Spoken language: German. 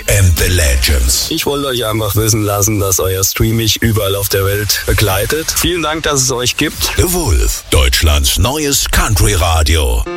and the Legends. Ich wollte euch einfach wissen lassen, dass euer Stream mich überall auf der Welt begleitet. Vielen Dank, dass es euch gibt. The Wolf, Deutschlands neues Country-Radio.